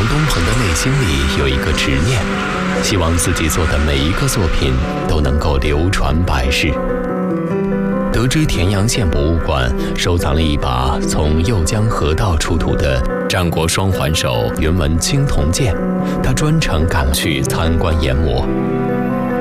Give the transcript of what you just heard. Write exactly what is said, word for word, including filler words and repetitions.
王东鹏的内心里有一个执念，希望自己做的每一个作品都能够流传百世。得知田阳县博物馆收藏了一把从右江河道出土的战国双环手云纹青铜剑，他专程赶去参观研磨。